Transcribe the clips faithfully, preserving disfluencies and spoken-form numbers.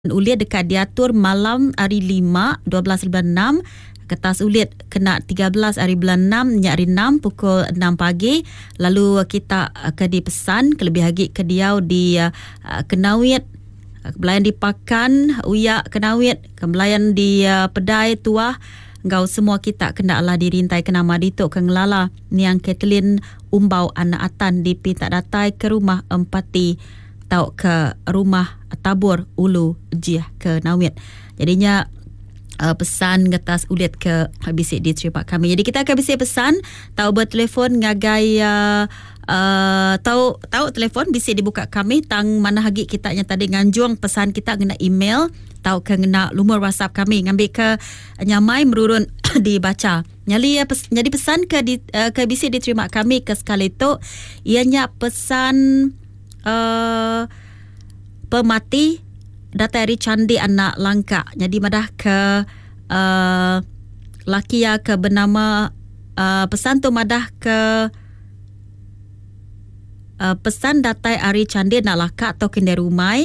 ulit dekat diatur malam hari lima, dua belas bulan enam. Kertas ulit kena tiga belas hari bulan enam, hari enam pukul enam pagi. Lalu kita akan dipesan kelebih lagi ke dia di uh, Kenawit, Kebelayan di Pakan, Uyak Kenawit, Kebelayan di uh, Pedai Tuah. Ngau semua kita kena lah dirintai kena madituk ke ngelala Niang Kathleen Umbau anak atan di pinta datai ke rumah empati tau ke rumah tabur ulu jiah ke Nawit. Jadinya uh, pesan ngetas ulit ke bisik diterima kami. Jadi kita akan bisik pesan tahu bertelefon ngagai uh, uh, tahu tahu telefon bisik dibuka kami tang mana hagi kita yang tadi nganjuang pesan kita kena email tahu kena lumur WhatsApp kami ngambil ke nyamai merurun dibaca. Nyali pes, jadi pesan ke di, uh, ke bisik diterima kami ke sekali tu ianya pesan Uh, pemati datari candi anak langka. Jadi madah ke uh, laki ya ke bernama uh, pesan tu madah ke uh, pesan datai ari candi anak langka atau kende rumai.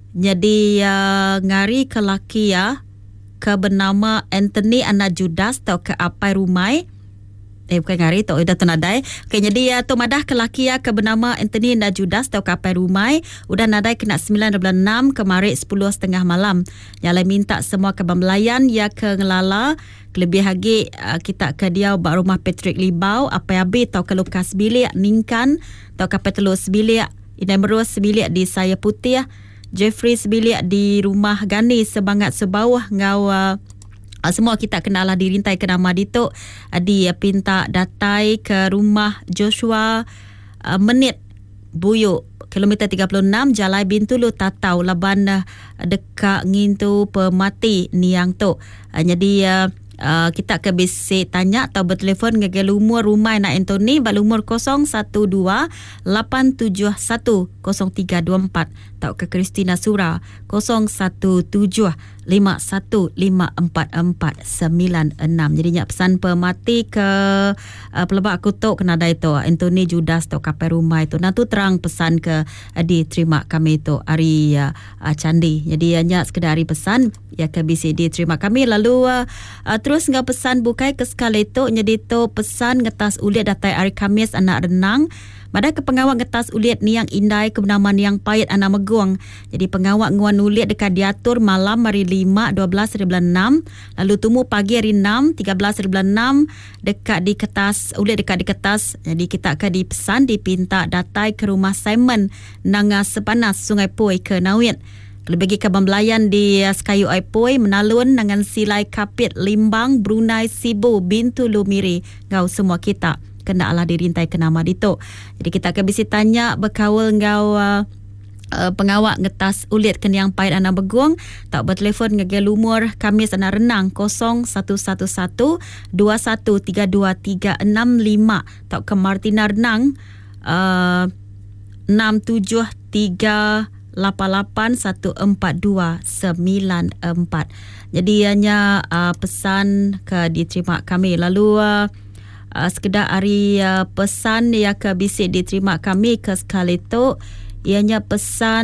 Jadi uh, ngari ke laki ya ke bernama Anthony anak Judas atau ke apai rumai. Eh bukan ngari tu udah tenadai. Okay, jadi uh, tu madah ke laki ya ke bernama Anthony dan Judas tau kapai rumai. Udah nadai kena sembilan bulan enam kemarin sepuluh setengah malam. Nyalai minta semua ke pembelayan ya ke ngelala. Kelebih lagi uh, kita ke dia bak rumah Patrick Libau. Apa yabi tau ke Lukas Bilik Ningkan. Tau kapai telur sebilik. Inai merus sebilik di Saya Putih. Jeffrey sebilik di rumah Gani sebangat sebawah ngau uh, Uh, semua kita kenalah dirintai ke nama dituk uh, di uh, pinta datai ke rumah Joshua uh, Menit Buyuk kilometer tiga puluh enam Jalai Bintulu Tatau Laban uh, dekat ngintu pemati niang tu. Uh, jadi uh, uh, kita ke bisik tanya atau bertelefon ngege lumur rumah nak Anthony bak lumur kosong satu dua lapan tujuh satu kosong tiga dua empat atau ke Christina Sura kosong satu tujuh lima satu lima empat empat sembilan enam. Jadi nyak pesan pemati ke uh, pelebak kutuk kena ada itu Anthony Judas atau kapai rumah itu. Nah tu terang pesan ke uh, diterima kami itu hari uh, uh, candi. Jadi hanya uh, sekedar hari pesan ya ke B C D terima kami. Lalu uh, uh, terus ngah pesan bukai ke sekali itu jadi tu pesan ngetas ulit datai hari Khamis anak renang. Pada ke pengawak ngetas ulit ni yang indai kebenaman yang payat anak meguang. Jadi pengawak nguan ulit dekat diatur malam hari lima, dua belas bulan enam. Lalu tumu pagi hari enam, tiga belas bulan enam. Dekat di kertas, ulit dekat di kertas. Jadi kita akan dipesan, dipinta datai ke rumah Simon. Nanga Sepanas, Sungai Poi ke Nawit. Lebih ke pembelayan di Sekayu Aipoi menalun dengan silai kapit Limbang, Brunei, Sibu, Bintu Lumiri. Ngau semua kita kena lah dirintai ke nama dituk. Jadi kita akan bisa tanya berkawal ngau uh, uh, pengawak ngetas ulit kena yang pahit anak beguang. Tak bertelefon ngege lumur Khamis anak renang kosong satu satu satu dua satu tiga dua tiga enam lima. Tak ke Martina renang uh, enam tujuh tiga lapan lapan satu empat dua sembilan empat. Jadi hanya uh, pesan ke diterima kami. Lalu uh, Uh, sekedar hari uh, pesan yang ke bisik diterima kami ke sekali tu ianya pesan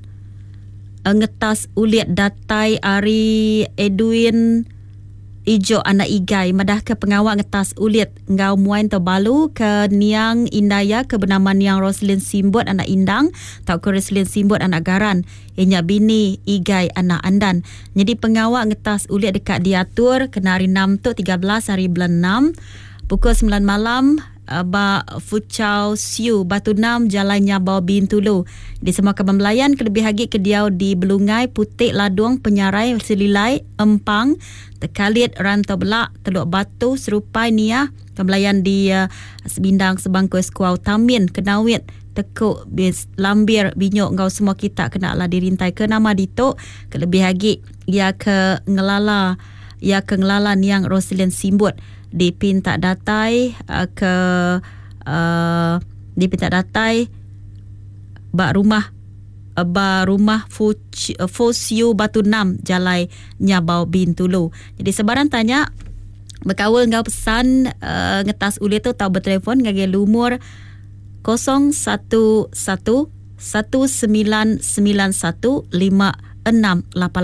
uh, ngetas ulit datai hari Edwin Ijo anak Igai madah ke pengawak ngetas ulit ngau muain terbalu ke Niang Indaya ke bernama Niang Roslyn Simbot anak Indang tau ke Roslyn Simbot anak Garan ianya bini Igai anak Andan. Jadi pengawak ngetas ulit dekat diatur kena hari enam tu tiga belas hari bulan enam pukul sembilan malam uh, ba Fuchau Siu Batu Enam Jalan Nyabau Bintulu. Di semua kebembelayan kelebih lagi ke diau di Belungai Putik Ladung Penyarai Selilai Empang Tekalit Rantau Belak Teluk Batu Serupai Niah kebelayan di uh, Sebindang Sebangku Eskuau Tamin Kenawit Tekuk Bis Lambir Binyok ngau semua kita kena lah dirintai ke nama dituk kelebih lagi ia ke ngelala ia ke ngelala Niang Roslyn Simbot dipinta datai uh, ke uh, dipinta datai bak rumah uh, bak rumah Fosiu Batu Enam Jalai Nyabau Bintulu. Jadi sebarang tanya berkawal ngau pesan uh, ngetas ulit tu tahu bertelefon ngage lumur kosong satu satu satu sembilan sembilan satu lima enam lapan